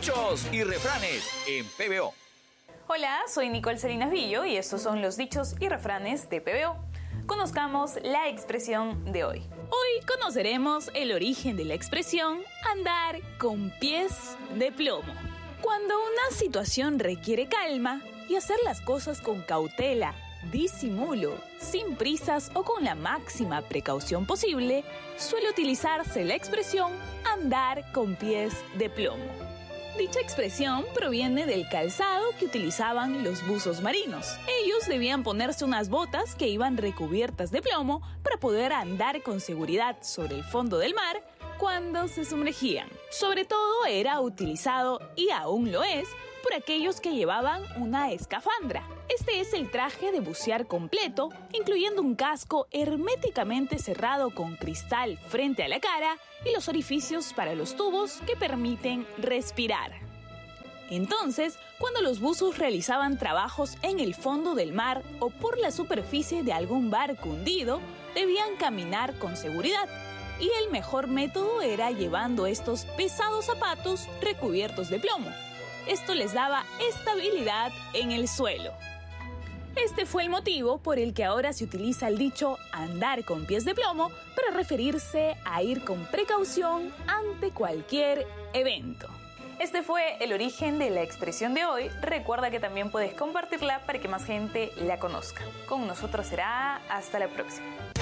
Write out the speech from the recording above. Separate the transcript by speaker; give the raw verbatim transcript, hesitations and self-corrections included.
Speaker 1: Dichos y refranes en P B O.
Speaker 2: Hola, soy Nicole Salinas Villo y estos son los dichos y refranes de P B O. Conozcamos la expresión de hoy. Hoy conoceremos el origen de la expresión andar con pies de plomo. Cuando una situación requiere calma y hacer las cosas con cautela, disimulo, sin prisas o con la máxima precaución posible, suele utilizarse la expresión andar con pies de plomo. Dicha expresión proviene del calzado que utilizaban los buzos marinos. Ellos debían ponerse unas botas que iban recubiertas de plomo para poder andar con seguridad sobre el fondo del mar cuando se sumergían. Sobre todo era utilizado, y aún lo es, por aquellos que llevaban una escafandra. Este es el traje de bucear completo, incluyendo un casco herméticamente cerrado con cristal frente a la cara y los orificios para los tubos que permiten respirar. Entonces, cuando los buzos realizaban trabajos en el fondo del mar o por la superficie de algún barco hundido, debían caminar con seguridad. Y el mejor método era llevando estos pesados zapatos recubiertos de plomo. Esto les daba estabilidad en el suelo. Este fue el motivo por el que ahora se utiliza el dicho andar con pies de plomo para referirse a ir con precaución ante cualquier evento. Este fue el origen de la expresión de hoy. Recuerda que también puedes compartirla para que más gente la conozca. Con nosotros será hasta la próxima.